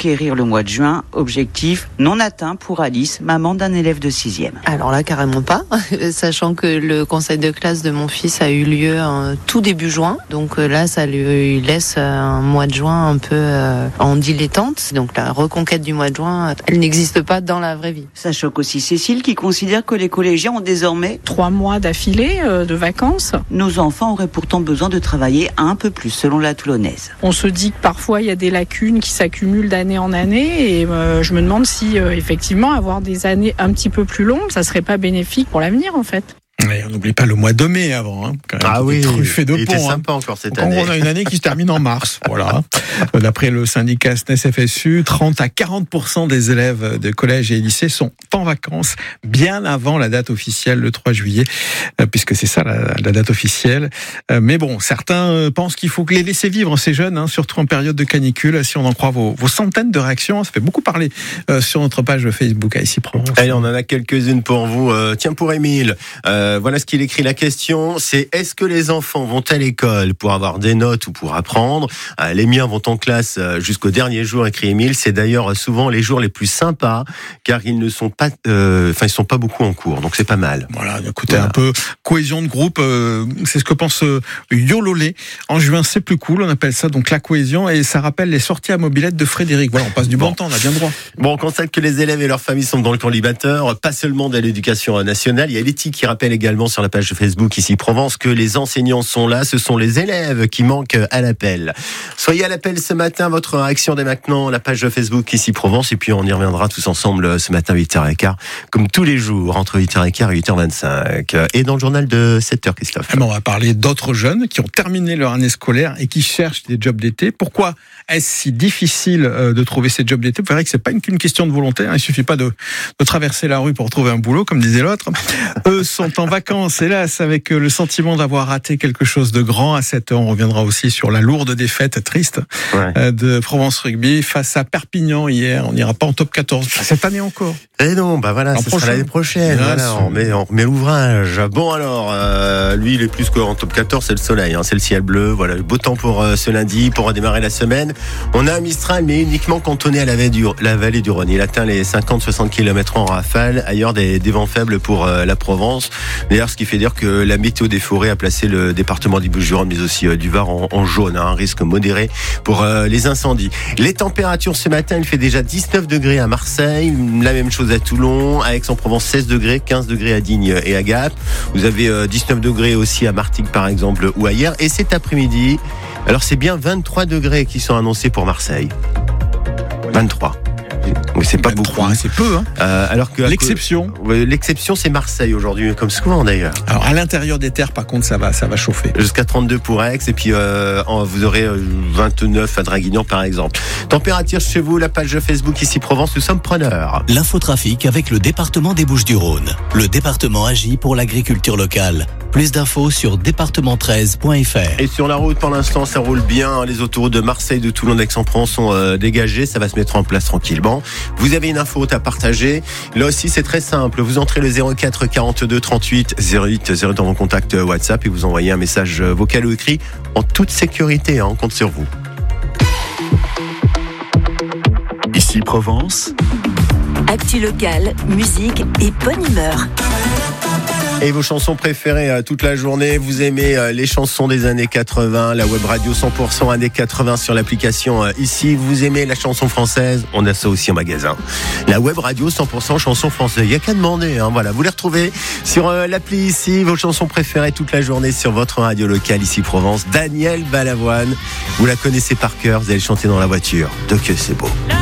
conquérir le mois de juin. Objectif non atteint pour Alice, maman d'un élève de 6e. Alors là, carrément pas, sachant que le conseil de classe de mon fils a eu lieu tout début juin. Donc là, ça lui laisse un mois de juin un peu en dilettante. Donc la reconquête du mois de juin, elle n'existe pas dans la vraie vie. Ça choque aussi Cécile qui considère que les collégiens ont désormais 3 mois d'affilée de vacances. Nos enfants auraient pourtant besoin de travailler un peu plus, selon la Toulonnaise. On se dit que parfois il y a des lacunes qui s'accumulent d'année en année et je me demande si effectivement avoir des années un petit peu plus longues, ça serait pas bénéfique pour l'avenir en fait. Et on n'oublie pas le mois de mai avant, hein, quand même, ah oui, truffé de il ponts. était sympa encore cette Donc, année. on a une année qui se termine en mars. Voilà. D'après le syndicat SNES-FSU, 30 à 40% des élèves de collège et lycée sont en vacances bien avant la date officielle, le 3 juillet, puisque c'est ça la date officielle. Mais bon, certains pensent qu'il faut les laisser vivre ces jeunes, hein, surtout en période de canicule. Si on en croit vos centaines de réactions, ça fait beaucoup parler sur notre page Facebook à Ici Provence. Allez, on en a quelques-unes pour vous. Tiens, pour Émile, voilà ce qu'il écrit. La question, c'est est-ce que les enfants vont à l'école pour avoir des notes ou pour apprendre ? Les miens vont en classe jusqu'au dernier jour, écrit Émile. C'est d'ailleurs souvent les jours les plus sympas, car ils ne sont pas, ils sont pas beaucoup en cours, donc c'est pas mal. Voilà, écoutez, un peu cohésion de groupe, c'est ce que pense Yololé. En juin, c'est plus cool, on appelle ça donc la cohésion, et ça rappelle les sorties à mobilette de Frédéric. Voilà, on passe du bon temps, on a bien droit. Bon, on constate que les élèves et leurs familles sont dans le collimateur, pas seulement de l'éducation nationale. Il y a l'éthique qui rappelle également sur la page Facebook Ici Provence que les enseignants sont là, ce sont les élèves qui manquent à l'appel. Soyez à l'appel ce matin, votre réaction dès maintenant, la page Facebook Ici Provence, et puis on y reviendra tous ensemble ce matin 8h15, comme tous les jours, entre 8h15 et 8h25. Et dans le journal de 7h, Christophe. On va parler d'autres jeunes qui ont terminé leur année scolaire et qui cherchent des jobs d'été. Pourquoi est-ce si difficile de trouver ces jobs d'été ? Vous verrez que c'est pas qu'une question de volonté, hein. Il suffit pas de traverser la rue pour trouver un boulot, comme disait l'autre. Eux sont en vacances, hélas, avec le sentiment d'avoir raté quelque chose de grand. À 7h, on reviendra aussi sur la lourde défaite triste de Provence Rugby face à Perpignan hier. On n'ira pas en top 14 cette année encore. Et non, bah voilà, ce sera l'année prochaine. Voilà, on remet l'ouvrage. Bon alors, lui, il est plus qu'en top 14, c'est le soleil, hein, c'est le ciel bleu. Voilà, beau temps pour ce lundi, pour redémarrer la semaine. On a un Mistral, mais uniquement cantonné à la vallée du Rhône. Il atteint les 50-60 km en rafale. Ailleurs, des vents faibles pour la Provence. D'ailleurs, ce qui fait dire que la météo des forêts a placé le département des Bouches-du-Rhône, mais aussi du Var en jaune, hein, un risque modéré pour les incendies. Les températures ce matin, il fait déjà 19 degrés à Marseille, la même chose à Toulon, à Aix-en-Provence 16 degrés, 15 degrés à Digne et à Gap. Vous avez 19 degrés aussi à Martigues par exemple ou ailleurs. Et cet après-midi, alors c'est bien 23 degrés qui sont annoncés pour Marseille. 23. Oui, c'est pas 23, beaucoup. C'est peu, hein. Alors que l'exception, c'est Marseille aujourd'hui, comme souvent d'ailleurs. Alors à l'intérieur des terres, par contre, ça va chauffer. Jusqu'à 32 pour Aix, et puis vous aurez 29 à Draguignan par exemple. Température chez vous, la page Facebook Ici Provence, nous sommes preneurs. L'infotrafic avec le département des Bouches-du-Rhône. Le département agit pour l'agriculture locale. Plus d'infos sur département13.fr. Et sur la route, pour l'instant, ça roule bien. Les autoroutes de Marseille, de Toulon, d'Aix-en-Provence sont dégagées. Ça va se mettre en place tranquillement. Vous avez une info à partager. Là aussi, c'est très simple. Vous entrez le 04 42 38 08 0 dans vos contacts WhatsApp et vous envoyez un message vocal ou écrit en toute sécurité. On compte sur vous. Ici Provence. Actu locale, musique et bonne humeur. Et vos chansons préférées toute la journée, vous aimez les chansons des années 80, la web radio 100% années 80 sur l'application Ici, vous aimez la chanson française, on a ça aussi en magasin. La web radio 100% chanson française, il n'y a qu'à demander, hein, voilà. Vous les retrouvez sur l'appli Ici, vos chansons préférées toute la journée sur votre radio locale Ici Provence. Danielle Balavoine, vous la connaissez par cœur, vous allez chanter dans la voiture, de que c'est beau.